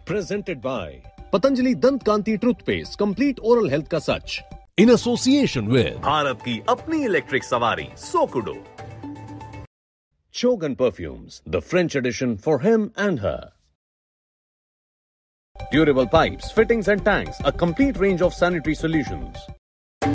Presented by Patanjali Dant Kanti Toothpaste, complete oral health ka sach. In association with Bharat की अपनी electric सवारी सोकुडो। Chogan Perfumes, the French edition for him and her. Durable pipes, fittings and tanks, a complete range of sanitary solutions.